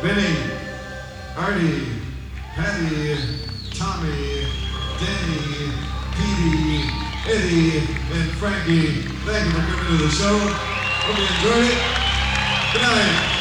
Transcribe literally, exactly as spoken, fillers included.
Vinny, Artie, Patty, Tommy, Danny, Petey, Eddie, and Frankie. Thank you for coming to the show. Hope you enjoyed it. Good night.